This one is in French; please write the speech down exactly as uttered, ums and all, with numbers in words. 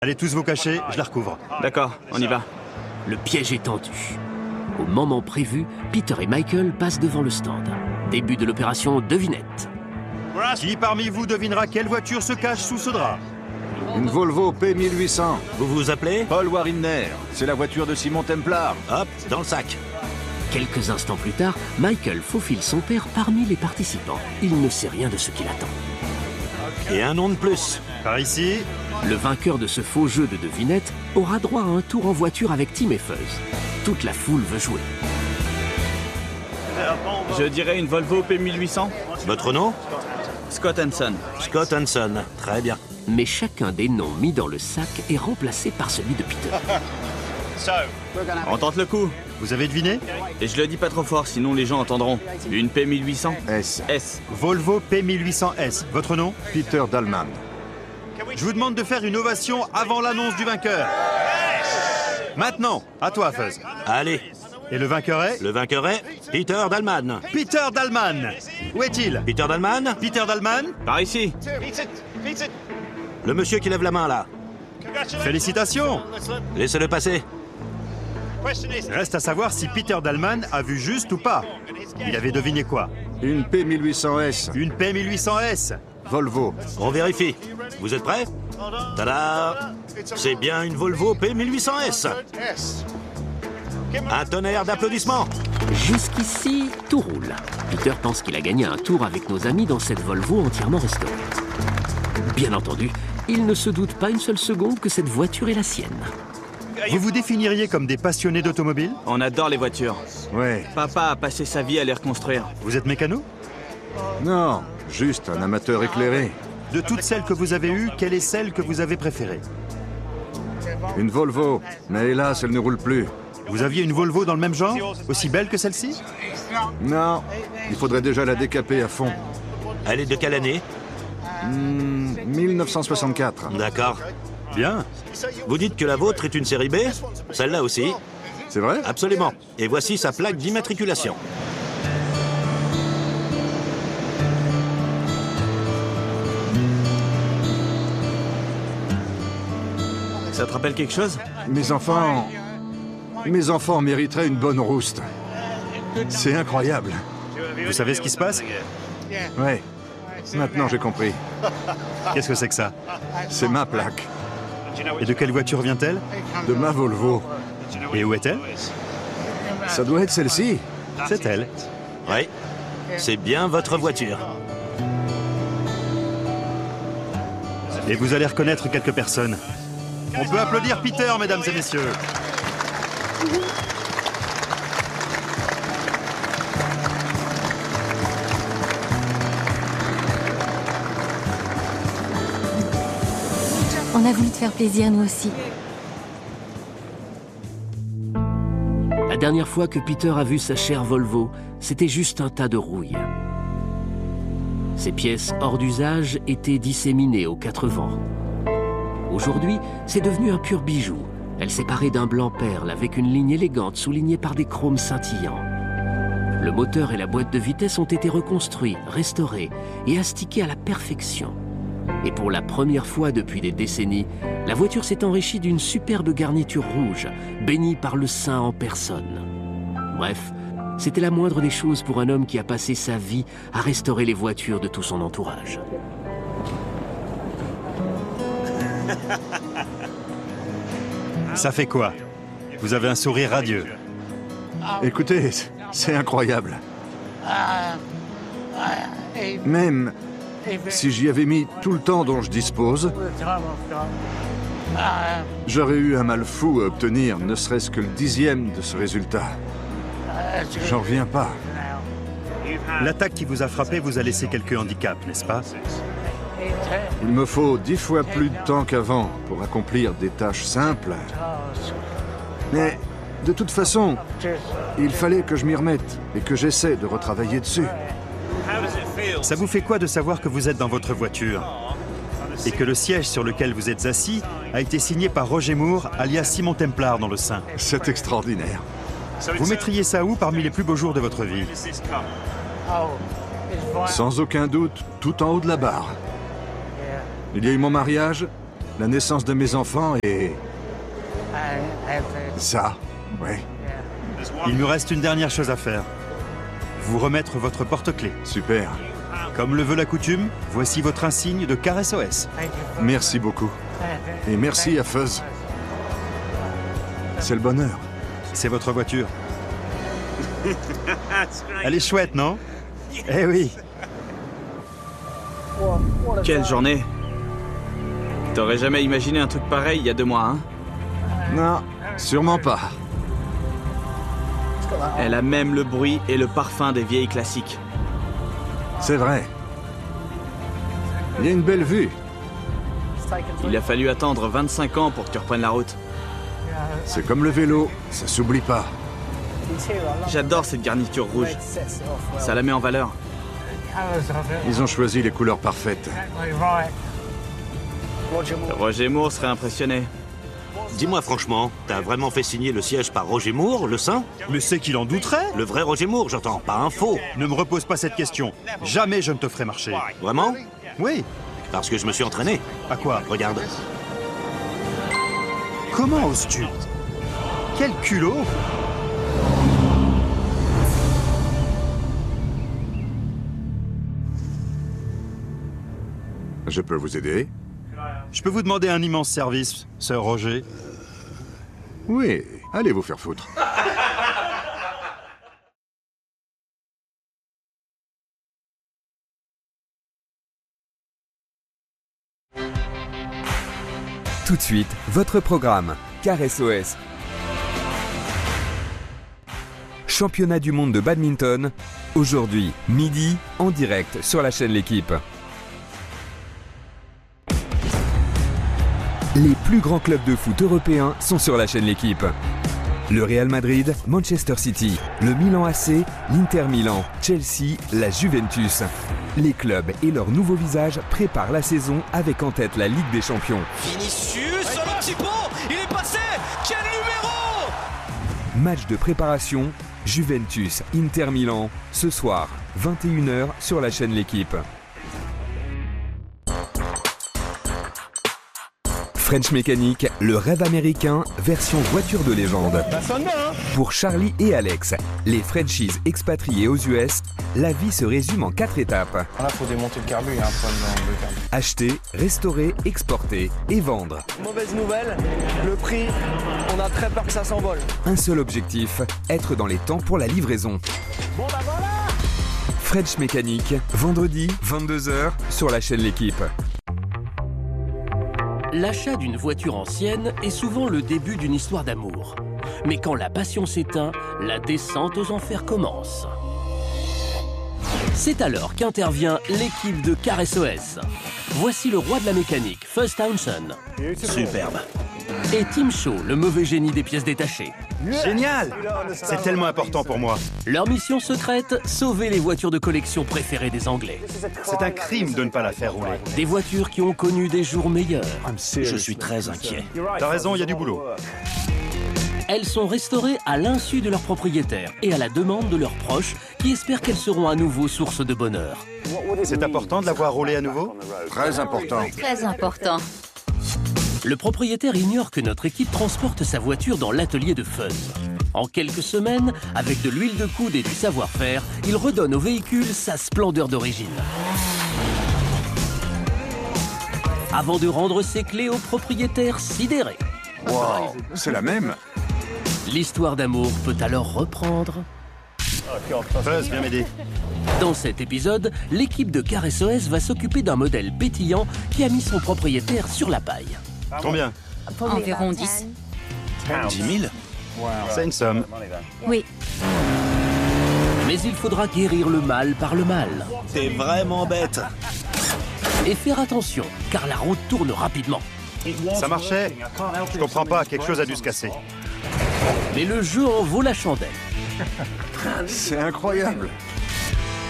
Allez tous vous cacher, je la recouvre. D'accord, on y va. Le piège est tendu. Au moment prévu, Peter et Michael passent devant le stand. Début de l'opération devinette. Qui parmi vous devinera quelle voiture se cache sous ce drap? Une Volvo P mille huit cents. Vous vous appelez? Paul Wariner. C'est la voiture de Simon Templar. Hop, dans le sac. Quelques instants plus tard, Michael faufile son père parmi les participants. Il ne sait rien de ce qui l'attend. Et un nom de plus. Par ici. Le vainqueur de ce faux jeu de devinette aura droit à un tour en voiture avec Tim et Fuzz. Toute la foule veut jouer. Je dirais une Volvo P mille huit cents. Votre nom? Scott Hanson. Scott Hanson. Très bien. Mais chacun des noms mis dans le sac est remplacé par celui de Peter. On tente le coup. Vous avez deviné? Et je le dis pas trop fort, sinon les gens entendront. Une P mille huit cents. S. S. Volvo P mille huit cents S. Votre nom? Peter Dalman. Je vous demande de faire une ovation avant l'annonce du vainqueur. Maintenant, à toi Fuzz. Allez, Et le vainqueur est? le vainqueur est Peter Dalman. Peter Dalman. Où est-il? Peter Dalman? Peter Dalman? Par ici. Le monsieur qui lève la main là. Félicitations. Laissez-le passer. Reste à savoir si Peter Dalman a vu juste ou pas. Il avait deviné quoi? Une P mille huit cents S. Une P mille huit cents S. Volvo. On vérifie. Vous êtes prêts? Tada! C'est bien une Volvo P mille huit cents S. Un tonnerre d'applaudissements. Jusqu'ici, tout roule. Peter pense qu'il a gagné un tour avec nos amis dans cette Volvo entièrement restaurée. Bien entendu, il ne se doute pas une seule seconde que cette voiture est la sienne. Vous vous définiriez comme des passionnés d'automobile? On adore les voitures. Ouais. Papa a passé sa vie à les reconstruire. Vous êtes mécano? Non, juste un amateur éclairé. De toutes celles que vous avez eues, quelle est celle que vous avez préférée? Une Volvo, mais hélas, elle ne roule plus. Vous aviez une Volvo dans le même genre? Aussi belle que celle-ci? Non, il faudrait déjà la décaper à fond. Elle est de quelle année? Hmm, mille neuf cent soixante-quatre. D'accord. Bien. Vous dites que la vôtre est une série B? Celle-là aussi? C'est vrai? Absolument. Et voici sa plaque d'immatriculation. Ça te rappelle quelque chose? Mes enfants... Mes enfants mériteraient une bonne rouste. C'est incroyable. Vous savez ce qui se passe? Ouais. Maintenant, j'ai compris. Qu'est-ce que c'est que ça? C'est ma plaque. Et de quelle voiture vient-elle? De ma Volvo. Et où est-elle? Ça doit être celle-ci. C'est elle. Oui. C'est bien votre voiture. Et vous allez reconnaître quelques personnes. On peut applaudir Peter, mesdames et messieurs. On a voulu te faire plaisir, nous aussi. La dernière fois que Peter a vu sa chère Volvo, c'était juste un tas de rouille. Ces pièces hors d'usage étaient disséminées aux quatre vents. Aujourd'hui, c'est devenu un pur bijou. Elle s'est parée d'un blanc perle avec une ligne élégante soulignée par des chromes scintillants. Le moteur et la boîte de vitesse ont été reconstruits, restaurés et astiqués à la perfection. Et pour la première fois depuis des décennies, la voiture s'est enrichie d'une superbe garniture rouge, bénie par le saint en personne. Bref, c'était la moindre des choses pour un homme qui a passé sa vie à restaurer les voitures de tout son entourage. Ça fait quoi? Vous avez un sourire radieux. Écoutez, c'est incroyable. Même si j'y avais mis tout le temps dont je dispose, j'aurais eu un mal fou à obtenir ne serait-ce que le dixième de ce résultat. J'en reviens pas. L'attaque qui vous a frappé vous a laissé quelques handicaps, n'est-ce pas? Il me faut dix fois plus de temps qu'avant pour accomplir des tâches simples. Mais de toute façon, il fallait que je m'y remette et que j'essaie de retravailler dessus. Ça vous fait quoi de savoir que vous êtes dans votre voiture et que le siège sur lequel vous êtes assis a été signé par Roger Moore, alias Simon Templar dans le sein? C'est extraordinaire. Vous mettriez ça où parmi les plus beaux jours de votre vie? Sans aucun doute, tout en haut de la barre. Il y a eu mon mariage, la naissance de mes enfants et... ça, ouais. Il me reste une dernière chose à faire. Vous remettre votre porte-clés. Super. Comme le veut la coutume, voici votre insigne de Car S O S. Merci beaucoup. Et merci à Fuzz. C'est le bonheur. C'est votre voiture. Elle est chouette, non? Eh oui. Quelle journée! T'aurais jamais imaginé un truc pareil il y a deux mois, hein? Non, sûrement pas. Elle a même le bruit et le parfum des vieilles classiques. C'est vrai. Il y a une belle vue. Il a fallu attendre vingt-cinq ans pour que tu reprennes la route. C'est comme le vélo, ça s'oublie pas. J'adore cette garniture rouge. Ça la met en valeur. Ils ont choisi les couleurs parfaites. Roger Moore serait impressionné. Dis-moi franchement, t'as vraiment fait signer le siège par Roger Moore, le saint? Mais c'est qu'il en douterait. Le vrai Roger Moore, j'entends, pas un faux. Ne me repose pas cette question. Jamais je ne te ferai marcher. Vraiment? Oui. Parce que je me suis entraîné. À quoi? Regarde. Comment oses-tu? Quel culot! Je peux vous aider? Je peux vous demander un immense service, Sir Roger? Oui, allez vous faire foutre. Tout de suite, votre programme, Car S O S. Championnat du monde de badminton, aujourd'hui, midi, en direct sur la chaîne L'Équipe. Les plus grands clubs de foot européens sont sur la chaîne L'Équipe. Le Real Madrid, Manchester City, le Milan A C, l'Inter Milan, Chelsea, la Juventus. Les clubs et leurs nouveaux visages préparent la saison avec en tête la Ligue des Champions. Vinicius sur le petit pont, il est passé, quel numéro! Match de préparation, Juventus, Inter Milan, ce soir, vingt et une heures sur la chaîne L'Équipe. French Mécanique, le rêve américain, version voiture de légende. Pour Charlie et Alex, les Frenchies expatriés aux U S, la vie se résume en quatre étapes. Là, il faut démonter le carbu, il y a un problème dans le carbu. Acheter, restaurer, exporter et vendre. Mauvaise nouvelle, le prix, on a très peur que ça s'envole. Un seul objectif, être dans les temps pour la livraison. Bon bah voilà! French Mécanique, vendredi, vingt-deux heures, sur la chaîne L'Équipe. L'achat d'une voiture ancienne est souvent le début d'une histoire d'amour. Mais quand la passion s'éteint, la descente aux enfers commence. C'est alors qu'intervient l'équipe de Car S O S. Voici le roi de la mécanique, Fuzz Townsend. Superbe. Et Tim Shaw, le mauvais génie des pièces détachées. Génial! C'est tellement important pour moi. Leur mission secrète, sauver les voitures de collection préférées des Anglais. C'est un crime de ne pas la faire rouler. Des voitures qui ont connu des jours meilleurs. Je suis très inquiet. T'as raison, il y a du boulot. Elles sont restaurées à l'insu de leurs propriétaires et à la demande de leurs proches qui espèrent qu'elles seront à nouveau source de bonheur. C'est important de la voir rouler à nouveau? Très important. Très important. Le propriétaire ignore que notre équipe transporte sa voiture dans l'atelier de Fuzz. En quelques semaines, avec de l'huile de coude et du savoir-faire, il redonne au véhicule sa splendeur d'origine. Avant de rendre ses clés au propriétaire sidéré. Wow, c'est la même? L'histoire d'amour peut alors reprendre. Fuzz, viens m'aider. Dans cet épisode, l'équipe de Car S O S va s'occuper d'un modèle pétillant qui a mis son propriétaire sur la paille. Combien? Environ dix. dix mille? C'est une somme. Oui. Mais il faudra guérir le mal par le mal. T'es vraiment bête. Et faire attention, car la route tourne rapidement. Ça marchait? Je comprends pas, quelque chose a dû se casser. Mais le jeu en vaut la chandelle. C'est incroyable.